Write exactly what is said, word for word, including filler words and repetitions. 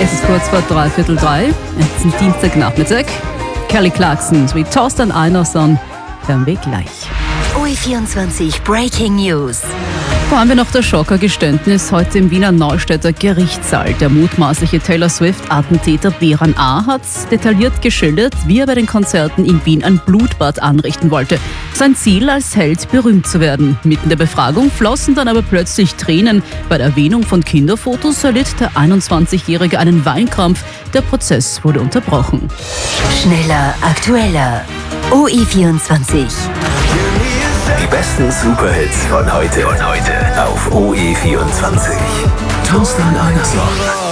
Es ist kurz vor dreiviertel drei. Es ist ein Dienstagnachmittag. Kelly Clarkson sowie Thorsten Einerson hören wir gleich. O E vierundzwanzig Breaking News. Vor allem noch das Schockergeständnis heute im Wiener Neustädter Gerichtssaal. Der mutmaßliche Taylor Swift-Attentäter Beran A. hat detailliert geschildert, wie er bei den Konzerten in Wien ein Blutbad anrichten wollte. Sein Ziel, als Held berühmt zu werden. Mitten der Befragung flossen dann aber plötzlich Tränen. Bei der Erwähnung von Kinderfotos erlitt der einundzwanzigjährige einen Weinkrampf. Der Prozess wurde unterbrochen. Schneller, aktueller. O E vierundzwanzig. Die besten Superhits von heute und heute auf O E vierundzwanzig. Thorsten Einerson.